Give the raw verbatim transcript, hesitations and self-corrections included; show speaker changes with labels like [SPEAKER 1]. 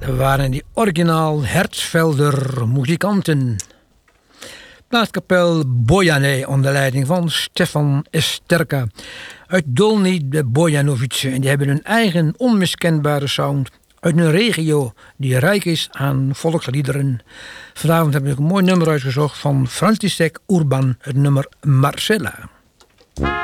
[SPEAKER 1] Dat waren die originaal Hertzvelder muzikanten. Blaaskapel Bojane onder leiding van Stefan Esterka. Uit Dolny de Bojanovice. En die hebben een eigen onmiskenbare sound. Uit een regio die rijk is aan volksliederen. Vanavond heb ik een mooi nummer uitgezocht van František Urban. Het nummer Marcella.